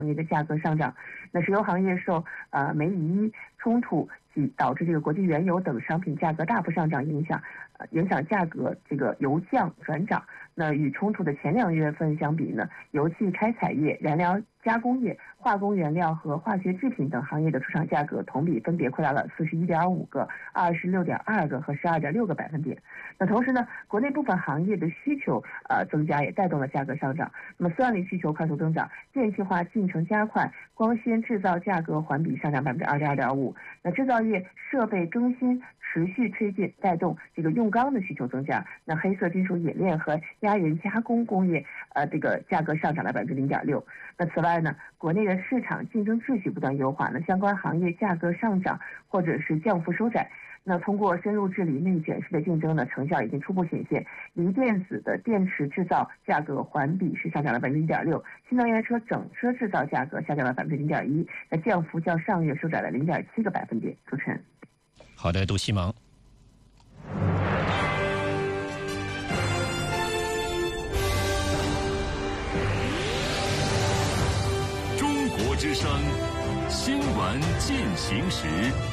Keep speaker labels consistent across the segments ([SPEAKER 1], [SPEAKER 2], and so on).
[SPEAKER 1] 业的价格上涨。那石油行业受美以伊冲突及导致这个国际原油等商品价格大幅上涨影响价格这个由降转涨。那与冲突的前2月份相比呢，油气开采业、燃料加工业、化工原料和化学制品等行业的出厂价格同比分别扩大了41.5个、26.2个和12.6个百分点。那同时呢，国内部分行业的需求增加也带动了价格上涨。那么算力需求快速增长，电气化进程加快，光纤制造价格环比上涨22.5%。那制造业设备更新持续推进，带动这个用钢的需求增加。那黑色金属冶炼和压圆加工工业这个价格上涨了0.6%。那此外呢，国内的市场竞争秩序不断优化，那相关行业价格上涨或者是降幅收窄。那通过深入治理内卷式的竞争呢，成效已经初步显现。锂电子的电池制造价格环比是上涨了1.6%，新能源车整车制造价格下降了0.1%，那降幅较上月收窄了0.7个百分点。主持人，
[SPEAKER 2] 好的，杜西蒙。
[SPEAKER 3] 中国之声新闻进行时。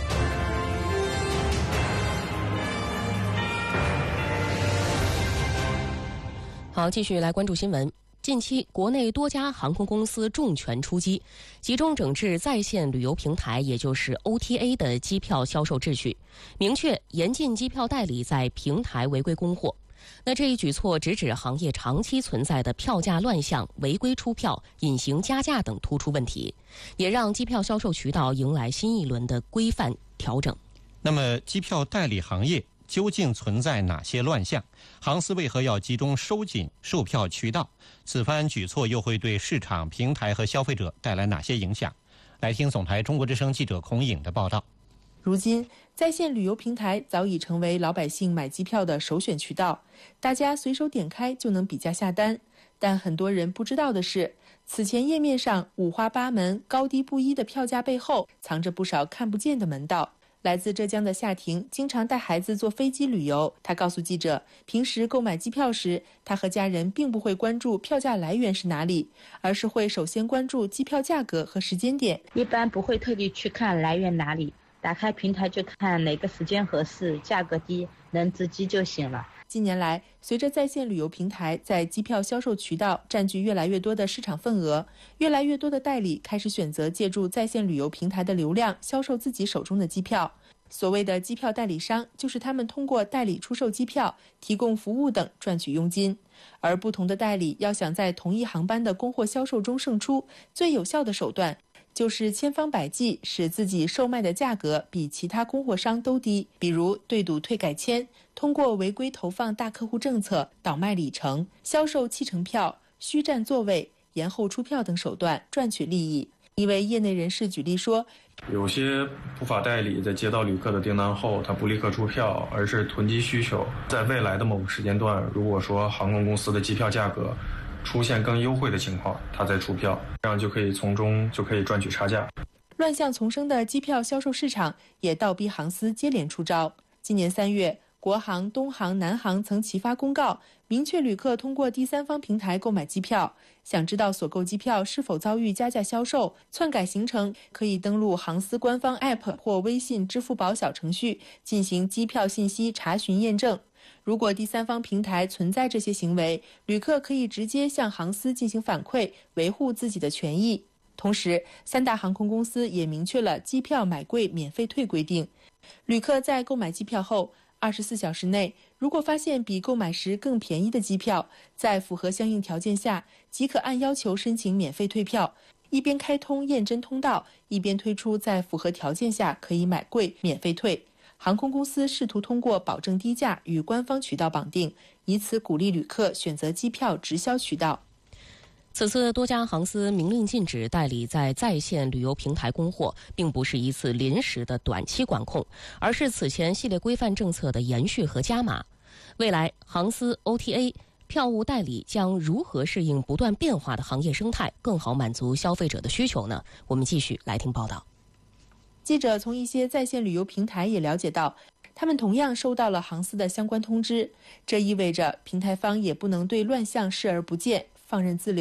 [SPEAKER 4] 好，继续来关注新闻。近期，国内多家航空公司重拳出击，集中整治在线旅游平台，也就是 OTA 的机票销售秩序，明确严禁机票代理在平台违规供货。那这一举措直指行业长期存在的票价乱象、违规出票、隐形加价等突出问题，也让机票销售渠道迎来新一轮的规范调整。
[SPEAKER 2] 那么，机票代理行业究竟存在哪些乱象？航司为何要集中收紧售票渠道？此番举措又会对市场、平台和消费者带来哪些影响？来听总台中国之声记者孔颖的报道。
[SPEAKER 5] 如今，在线旅游平台早已成为老百姓买机票的首选渠道，大家随手点开就能比价下单。但很多人不知道的是，此前页面上五花八门、高低不一的票价背后，藏着不少看不见的门道。来自浙江的夏婷经常带孩子坐飞机旅游，她告诉记者，平时购买机票时，她和家人并不会关注票价来源是哪里，而是会首先关注机票价格和时间点，
[SPEAKER 6] 一般不会特地去看来源哪里，打开平台就看哪个时间合适，价格低，能值机就行了。
[SPEAKER 5] 近年来，随着在线旅游平台在机票销售渠道占据越来越多的市场份额，越来越多的代理开始选择借助在线旅游平台的流量销售自己手中的机票。所谓的机票代理商，就是他们通过代理出售机票、提供服务等赚取佣金。而不同的代理要想在同一航班的供货销售中胜出，最有效的手段就是千方百计使自己售卖的价格比其他供货商都低，比如对赌退改签，通过违规投放大客户政策、倒卖里程、销售弃乘票、虚占座位、延后出票等手段赚取利益。一位业内人士举例说，
[SPEAKER 7] 有些不法代理在接到旅客的订单后，他不立刻出票，而是囤积需求，在未来的某个时间段，如果说航空公司的机票价格出现更优惠的情况，他再出票，这样从中赚取差价。
[SPEAKER 5] 乱象丛生的机票销售市场也倒逼航司接连出招。今年3月，国航、东航、南航曾齐发公告，明确旅客通过第三方平台购买机票，想知道所购机票是否遭遇加价销售、篡改行程，可以登录航司官方 App 或微信、支付宝小程序进行机票信息查询验证。如果第三方平台存在这些行为，旅客可以直接向航司进行反馈，维护自己的权益。同时，3大航空公司也明确了机票买贵免费退规定，旅客在购买机票后24小时内，如果发现比购买时更便宜的机票，在符合相应条件下，即可按要求申请免费退票，一边开通验真通道，一边推出在符合条件下可以买贵免费退。航空公司试图通过保证低价与官方渠道绑定，以此鼓励旅客选择机票直销渠道。
[SPEAKER 4] 此次多家航司明令禁止代理在线旅游平台供货，并不是一次临时的短期管控，而是此前系列规范政策的延续和加码。未来航司 OTA 票务代理将如何适应不断变化的行业生态，更好满足消费者的需求呢？我们继续来听报道。
[SPEAKER 5] 记者从一些在线旅游平台也了解到，他们同样收到了航司的相关通知，这意味着平台方也不能对乱象视而不见，放任自流。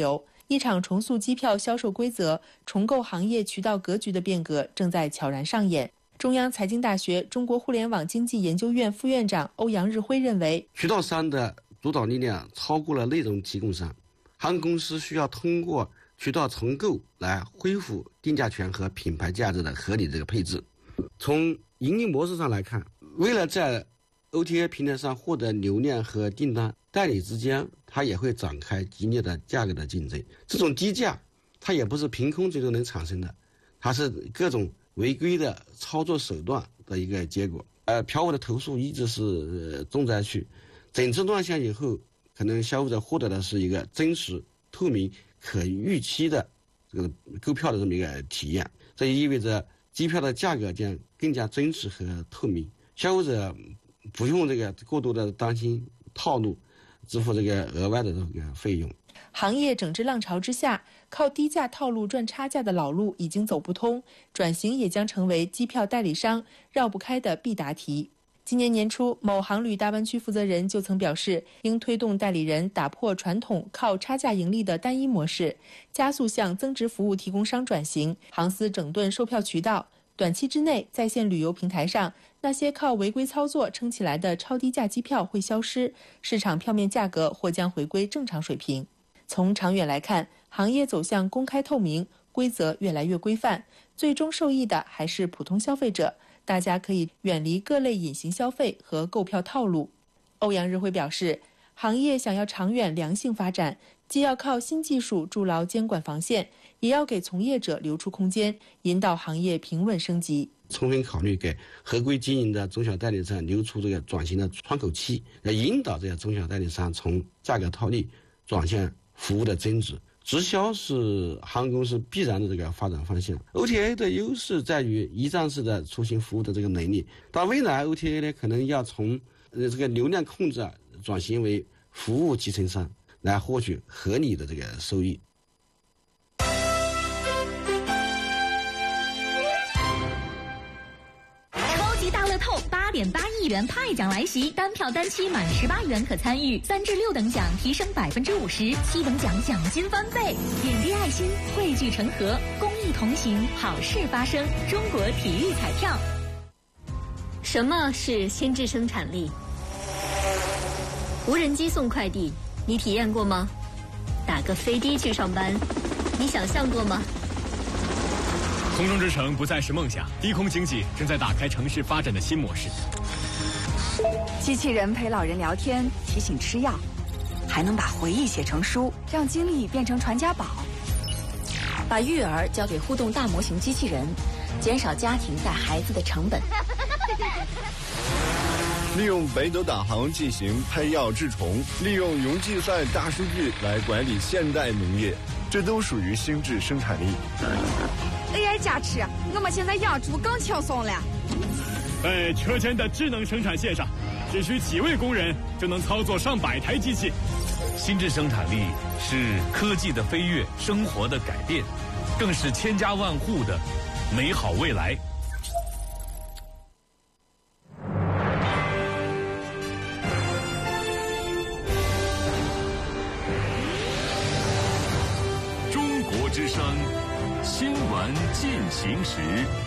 [SPEAKER 5] 一场重塑机票销售规则、重构行业渠道格局的变革正在悄然上演。中央财经大学中国互联网经济研究院副院长欧阳日辉认为，
[SPEAKER 8] 渠道商的主导力量超过了内容提供商，航空公司需要通过渠道重构来恢复定价权和品牌价值的合理这个配置。从盈利模式上来看，为了在 OTA 平台上获得流量和订单，代理之间它也会展开激烈的价格的竞争。这种低价它也不是凭空最终能产生的，它是各种违规的操作手段的一个结果。票务的投诉一直是重灾区，整治乱象以后，可能消费者获得的是一个真实、透明、可预期的这个购票的这么一个体验。这也意味着机票的价格将更加真实和透明，消费者不用这个过多的担心套路，支付这个额外的这个费用。
[SPEAKER 5] 行业整治浪潮之下，靠低价套路赚差价的老路已经走不通，转型也将成为机票代理商绕不开的必答题。今年年初，某航旅大湾区负责人就曾表示，应推动代理人打破传统靠差价盈利的单一模式，加速向增值服务提供商转型，航司整顿售票渠道。短期之内，在线旅游平台上那些靠违规操作撑起来的超低价机票会消失，市场票面价格或将回归正常水平。从长远来看，行业走向公开透明，规则越来越规范，最终受益的还是普通消费者。大家可以远离各类隐形消费和购票套路。欧阳日辉表示，行业想要长远良性发展，既要靠新技术筑牢监管防线，也要给从业者留出空间，引导行业平稳升级。
[SPEAKER 8] 充分考虑给合规经营的中小代理商留出这个转型的窗口期，来引导这些中小代理商从价格套利转向服务的增值。直销是航空公司必然的这个发展方向。OTA 的优势在于一站式的出行服务的这个能力，但未来 OTA 呢，可能要从这个流量控制转型为服务集成商，来获取合理的这个收益。
[SPEAKER 9] 大乐透8.8亿元派奖来袭，单票单期满18元可参与，3至6等奖提升50%，7等奖奖金翻倍。点滴爱心，汇聚成河，公益同行，好事发生。中国体育彩票。什么是心智生产力？无人机送快递，你体验过吗？打个飞的去上班，你想象过吗？
[SPEAKER 3] 空中之城不再是梦想，低空经济正在打开城市发展的新模式。
[SPEAKER 10] 机器人陪老人聊天，提醒吃药，还能把回忆写成书，让经历变成传家宝。
[SPEAKER 9] 把育儿交给互动大模型机器人，减少家庭带孩子的成本。
[SPEAKER 11] 利用北斗导航进行配药治虫，利用云计算大数据来管理现代农业，这都属于心智生产力。
[SPEAKER 10] AI 加持，我们现在养猪更轻松了。
[SPEAKER 3] 在车间的智能生产线上，只需几位工人就能操作上百台机器。
[SPEAKER 12] 心智生产力是科技的飞跃，生活的改变，更是千家万户的美好未来。
[SPEAKER 3] 中国之声新闻进行时。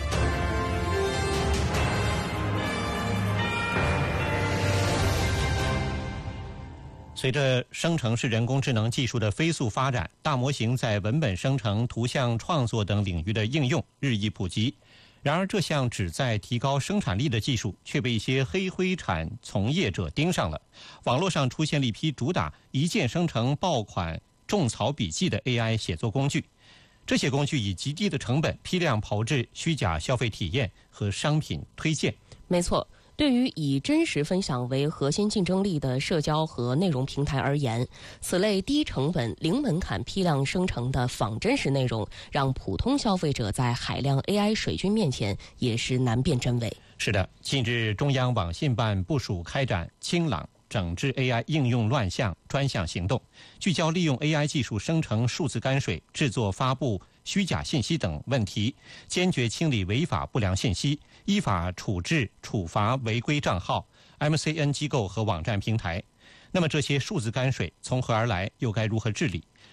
[SPEAKER 2] 随着生成式人工智能技术的飞速发展，大模型在文本生成、图像创作等领域的应用日益普及。然而，这项旨在提高生产力的技术却被一些黑灰产从业者盯上了。网络上出现了一批主打一键生成爆款、种草笔记的 AI 写作工具。这些工具以极低的成本批量炮制虚假消费体验和商品推荐。
[SPEAKER 4] 没错。对于以真实分享为核心竞争力的社交和内容平台而言，此类低成本、零门槛批量生成的仿真实内容，让普通消费者在海量 AI 水军面前也是难辨真伪。
[SPEAKER 2] 是的，近日中央网信办部署开展清朗整治 AI 应用乱象专项行动，聚焦利用 AI 技术生成数字泔水、制作发布虚假信息等问题，坚决清理违法不良信息，依法处置处罚违规账号、MCN 机构和网站平台。那么这些数字泔水从何而来，又该如何治理？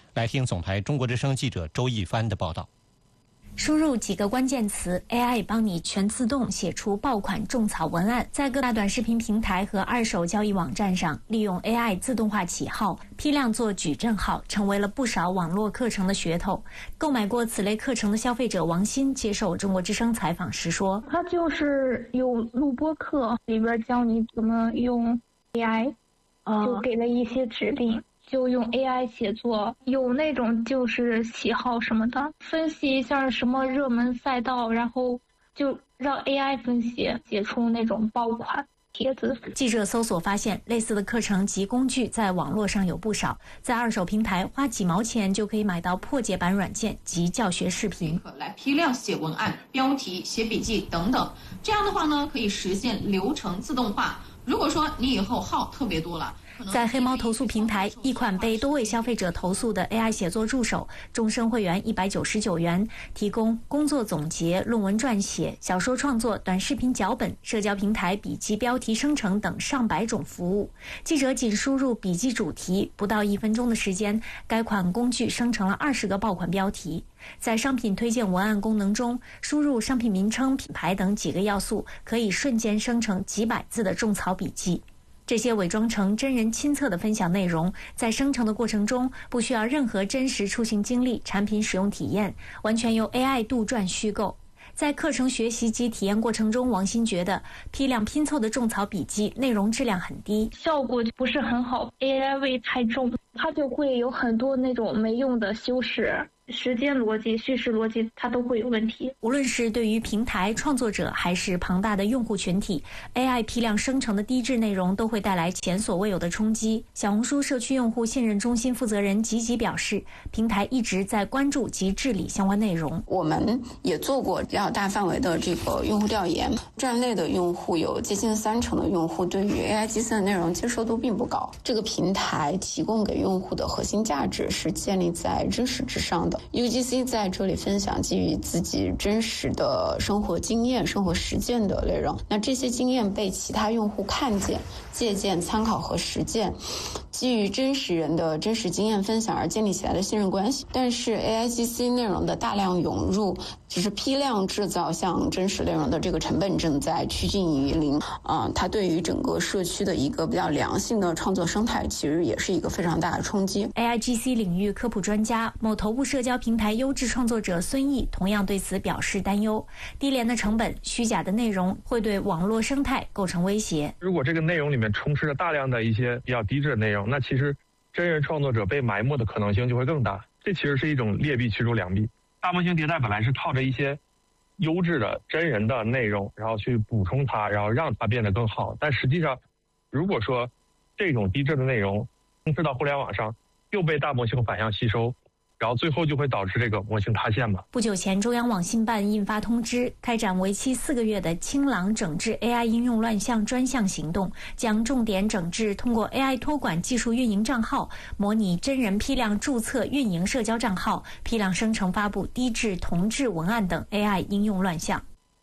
[SPEAKER 2] 来听总台中国之声记者周一帆的报道。
[SPEAKER 13] 输入几个关键词 ，AI 帮你全自动写出爆款种草文案。在各大短视频平台和二手交易网站上，利用 AI 自动化起号，批量做矩阵号，成为了不少网络课程的噱头。购买过此类课程的消费者王鑫接受中国之声采访时说：“
[SPEAKER 14] 它就是有录播课，里边教你怎么用 AI， 就给了一些指令。”就用 AI 写作，有那种就是喜好什么的，分析一下什么热门赛道，然后就让 AI 分析，写出那种爆款帖子。
[SPEAKER 13] 记者搜索发现，类似的课程及工具在网络上有不少，在二手平台花几毛钱就可以买到破解版软件及教学视频，
[SPEAKER 15] 来批量写文案、标题、写笔记等等。这样的话呢，可以实现流程自动化。如果说你以后号特别多了，
[SPEAKER 13] 在黑猫投诉平台，一款被多位消费者投诉的 AI 写作助手，终身会员199元，提供工作总结、论文撰写、小说创作、短视频脚本、社交平台笔记标题生成等上百种服务。记者仅输入笔记主题，不到1分钟的时间，该款工具生成了20个爆款标题。在商品推荐文案功能中，输入商品名称、品牌等几个要素，可以瞬间生成几百字的种草笔记。这些伪装成真人亲测的分享内容，在生成的过程中不需要任何真实出行经历、产品使用体验，完全由 AI 杜撰虚构。在课程学习及体验过程中，王鑫觉得批量拼凑的种草笔记内容质量很低，
[SPEAKER 14] 效果不是很好 ，AI 味太重，它就会有很多那种没用的修饰。时间逻辑、叙事逻辑，它都会有问题。
[SPEAKER 13] 无论是对于平台创作者，还是庞大的用户群体 ，AI 批量生成的低质内容都会带来前所未有的冲击。小红书社区用户信任中心负责人吉吉表示，平台一直在关注及治理相关内容。
[SPEAKER 16] 我们也做过比较大范围的这个用户调研，站内的用户有接近30%的用户对于 AI 计算内容接受度并不高。这个平台提供给用户的核心价值是建立在真实之上的。UGC 在这里分享基于自己真实的生活经验、生活实践的内容，那这些经验被其他用户看见、借鉴、参考和实践，基于真实人的真实经验分享而建立起来的信任关系。但是 AIGC 内容的大量涌入，就是批量制造像真实内容的这个成本正在趋近于零它对于整个社区的一个比较良性的创作生态其实也是一个非常大的冲击。
[SPEAKER 13] AIGC 领域科普专家、某头部社交平台优质创作者孙毅同样对此表示担忧，低廉的成本、虚假的内容会对网络生态构成威胁。
[SPEAKER 17] 如果这个内容里面充斥着大量的一些比较低质的内容，那其实真人创作者被埋没的可能性就会更大。这其实是一种劣币驱逐良币。大模型迭代本来是靠着一些优质的真人的内容，然后去补充它，然后让它变得更好。但实际上，如果说这种低质的内容充斥到互联网上，又被大模型反向吸收，然后最后就会导致这个模型塌陷吧。
[SPEAKER 13] 不久前，中央网信办印发通知，开展为期4个月的清朗整治 AI 应用乱象专项行动，将重点整治通过 AI 托管技术运营账号、模拟真人批量注册运营社交账号、批量生成发布低质同质文案等 AI 应用乱象。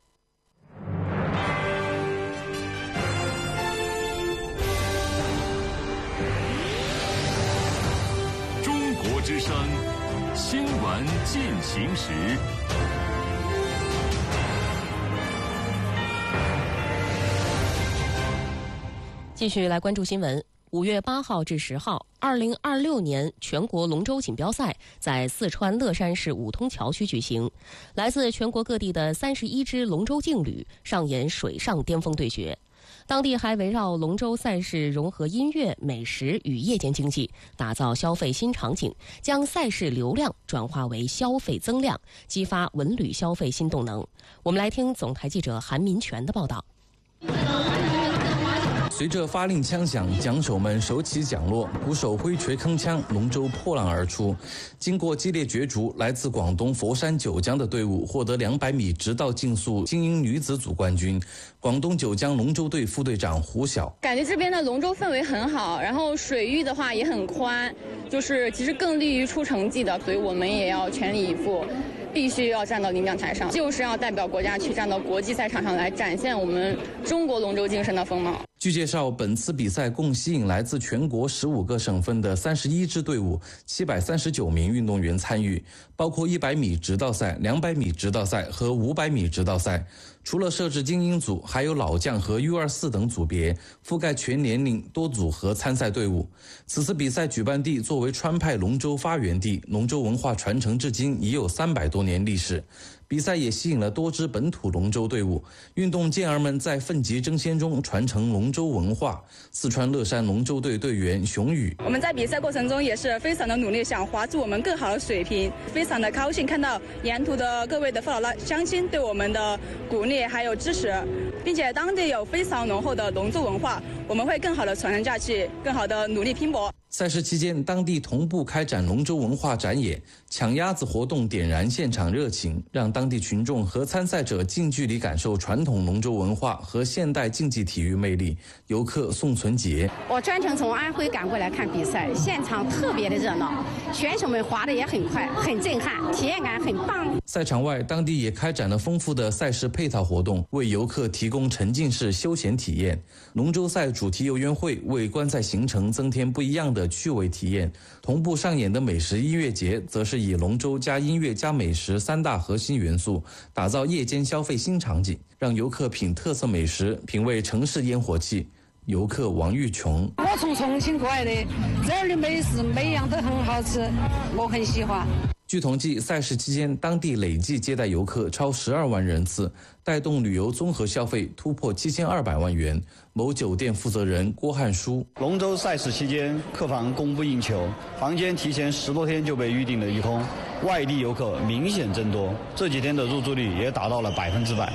[SPEAKER 12] 中国之声新闻进行时，
[SPEAKER 4] 继续来关注新闻。5月8号至10号，2026年全国龙舟锦标赛在四川乐山市五通桥区举行。来自全国各地的31支龙舟劲旅上演水上巅峰对决。当地还围绕龙舟赛事融合音乐、美食与夜间经济，打造消费新场景，将赛事流量转化为消费增量，激发文旅消费新动能。我们来听总台记者韩民权的报道。
[SPEAKER 18] 随着发令枪响，桨手们手起桨落，鼓手挥锤铿锵，龙舟破浪而出。经过激烈角逐，来自广东佛山九江的队伍获得200米直道竞速精英女子组冠军。广东九江龙舟队副队长胡晓：
[SPEAKER 19] 感觉这边的龙舟氛围很好，然后水域的话也很宽，就是其实更利于出成绩的，所以我们也要全力以赴。必须要站到领奖台上，就是要代表国家去站到国际赛场上来展现我们中国龙舟精神的风貌。
[SPEAKER 18] 据介绍，本次比赛共吸引来自全国15个省份的31支队伍，739名运动员参与，包括100米直道赛、200米直道赛和500米直道赛。除了设置精英组，还有老将和 U24 等组别，覆盖全年龄多组合参赛队伍。此次比赛举办地作为川派龙舟发源地，龙舟文化传承至今已有300多年历史。比赛也吸引了多支本土龙舟队伍，运动健儿们在奋楫争先中传承龙舟文化。四川乐山龙舟队队员熊宇：
[SPEAKER 19] 我们在比赛过程中也是非常的努力，想划出我们更好的水平，非常的高兴看到沿途的各位的父老乡亲对我们的鼓励还有支持，并且当地有非常浓厚的龙舟文化，我们会更好的传承下去，更好的努力拼搏。
[SPEAKER 18] 赛事期间，当地同步开展龙舟文化展演，抢鸭子活动点燃现场热情，让当地群众和参赛者近距离感受传统龙舟文化和现代竞技体育魅力。游客宋存杰：
[SPEAKER 20] 我专程从安徽赶过来看比赛，现场特别的热闹，选手们划得也很快，很震撼，体验感很棒。
[SPEAKER 18] 赛场外，当地也开展了丰富的赛事配套活动，为游客提供沉浸式休闲体验。龙舟赛主题游园会为观赛行程增添不一样的趣味体验，同步上演的美食音乐节则是以龙舟加音乐加美食3大核心元素，打造夜间消费新场景，让游客品特色美食，品味城市烟火气。游客王玉琼：
[SPEAKER 21] 我从重庆过来的，这儿的美食每样都很好吃，我很喜欢。
[SPEAKER 18] 据统计，赛事期间当地累计接待游客超12万人次，带动旅游综合消费突破7200万元。某酒店负责人郭汉书：
[SPEAKER 22] 龙舟赛事期间，客房供不应求，房间提前10多天就被预定了一空，外地游客明显增多，这几天的入住率也达到了100%。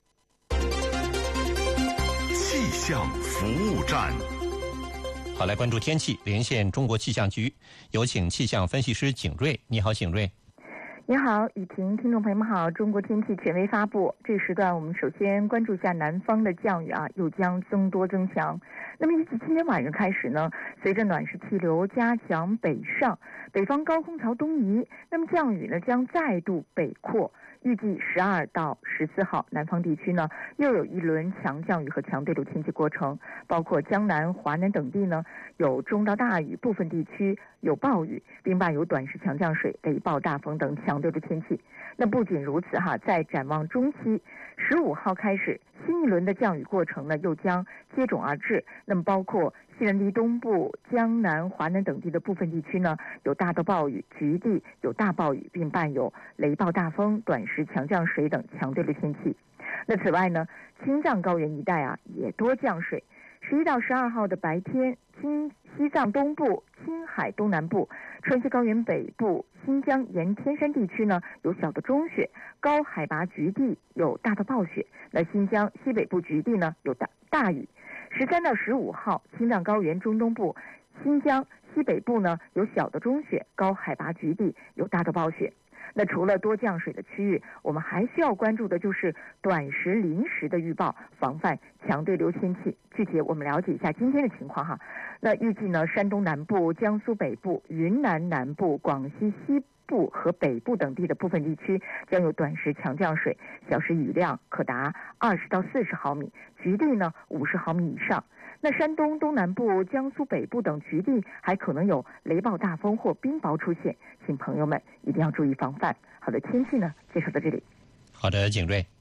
[SPEAKER 12] 气象服务站。
[SPEAKER 2] 好，来关注天气，连线中国气象局，有请气象分析师景瑞。你好，景瑞。
[SPEAKER 23] 你好，雨婷，听众朋友们好。中国天气权威发布，这时段我们首先关注一下南方的降雨又将增多增强。那么预计今天晚上开始呢，随着暖湿气流加强北上，北方高空槽东移，那么降雨呢将再度北扩。预计12到14号，南方地区呢又有一轮强降雨和强对流天气过程，包括江南、华南等地呢有中到大雨，部分地区有暴雨，并伴有短时强降水、雷暴大风等强对流天气。那不仅如此在展望中期，15号开始，新一轮的降雨过程呢又将接踵而至。那么包括西南地东部、江南、华南等地的部分地区呢有大到暴雨，局地有大暴雨，并伴有雷暴大风、短时强降水等强对流天气。那此外呢，青藏高原一带也多降水。11到12号的白天，西藏东部、青海东南部、川西高原北部、新疆沿天山地区呢有小的中雪，高海拔局地有大到暴雪。那新疆西北部局地呢有大雨。13到15号，青藏高原中东部、新疆西北部呢有小的中雪，高海拔局地有大到暴雪。那除了多降水的区域，我们还需要关注的就是短时临时的预报，防范强对流天气。具体我们了解一下今天的情况那预计呢，山东南部、江苏北部、云南南部、广西西部和北部等地的部分地区将有短时强降水，小时雨量可达20到40毫米，局地呢50毫米以上。那山东东南部、江苏北部等局地还可能有雷暴大风或冰雹出现，请朋友们一定要注意防范。好的，天气呢介绍到这里。
[SPEAKER 2] 好的，景瑞。